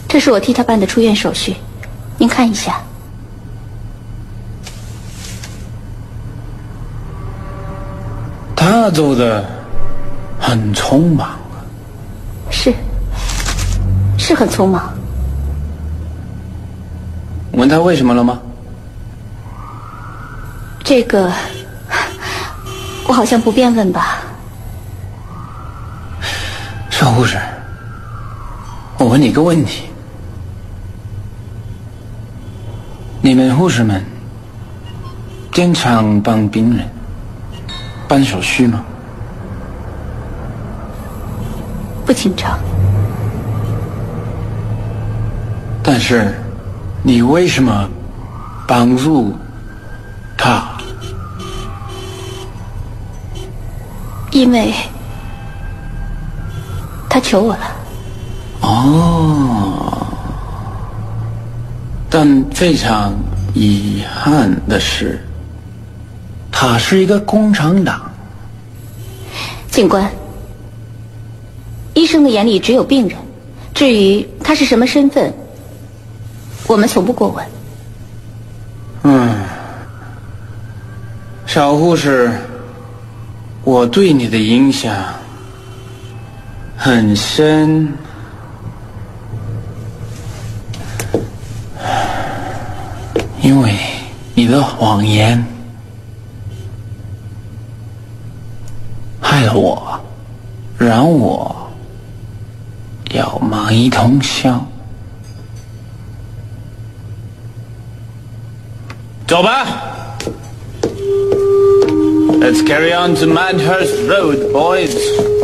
这是我替他办的出院手续，您看一下。 他走的很匆忙啊。 是很匆忙。 问他为什么了吗？ 这个我好像不便问吧。 邵护士，我问你个问题，你们护士们经常帮病人办手续吗？ 不经常。 但是你为什么帮助他？ 因为他求我了。 哦，但非常遗憾的是，他是一个共产党。 警官，医生的眼里只有病人，至于他是什么身份，我们从不过问。 小护士，我对你的影响很深，因为你的谎言害了我，让我要蚂蚁通宵。走吧。Let's carry on to Madhurst Road, boys.